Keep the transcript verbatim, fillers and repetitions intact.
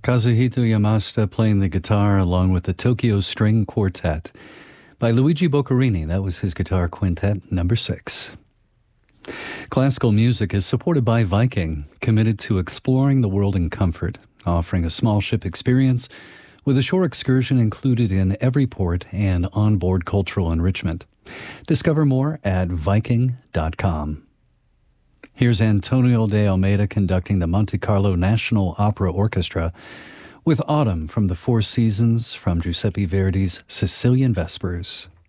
Kazuhito Yamashita playing the guitar along with the Tokyo String Quartet by Luigi Boccherini. That was his guitar quintet number six. Classical music is supported by Viking, committed to exploring the world in comfort, offering a small ship experience with a shore excursion included in every port and onboard cultural enrichment. Discover more at viking dot com. Here's Antonio de Almeida conducting the Monte Carlo National Opera Orchestra with Autumn from the Four Seasons from Giuseppe Verdi's Sicilian Vespers.